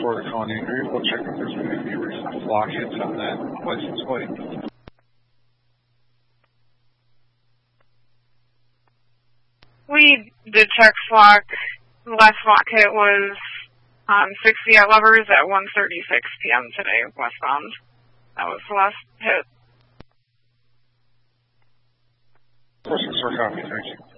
Florida Colony area. We'll check if there's been any recent flock hits on that license plate. We did check flock. The last flock hit was 60 at Lovers at 1:36 p.m. today, westbound. That was the last hit. 464 copy, thank you.